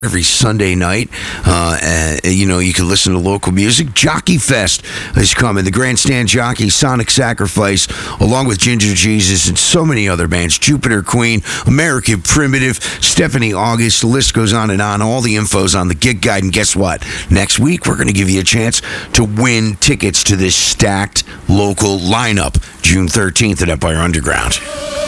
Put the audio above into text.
every Sunday night. You can listen to local music. Jockey Fest is coming. The Grandstand Jockey, Sonic Sacrifice, along with Ginger Jesus and so many other bands. Jupiter Queen, American Primitive, Stephanie August. The list goes on and on. All the info's on the gig guide. And guess what? Next week, we're going to give you a chance to win tickets to this stacked local lineup, June 13th at Empire Underground.